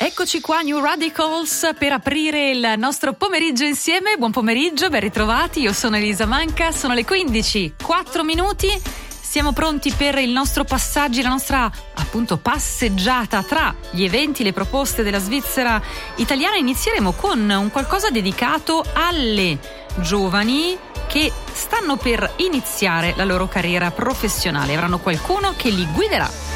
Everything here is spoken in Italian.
Eccoci qua, New Radicals, per aprire il nostro pomeriggio insieme. Buon pomeriggio, ben ritrovati. Io sono Elisa Manca, sono le 15, 4 minuti. Siamo pronti per il nostro passaggio, la nostra appunto passeggiata tra gli eventi, le proposte della Svizzera italiana. Inizieremo con un qualcosa dedicato alle giovani che stanno per iniziare la loro carriera professionale. Avranno qualcuno che li guiderà.